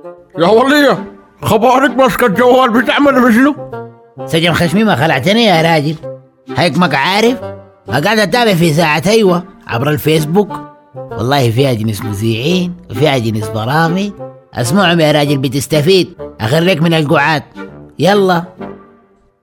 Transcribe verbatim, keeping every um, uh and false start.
يا ولية خبارك ماسكة الجوال بتعمل بشنو؟ سجن خشمي ما خلعتني يا راجل. هيك عارف قاعد اتابع في ساعة ايوه عبر الفيسبوك. والله فيها جنس مذيعين وفيها جنس برامج اسمعهم يا راجل بتستفيد. اخريك من القعاد. يلا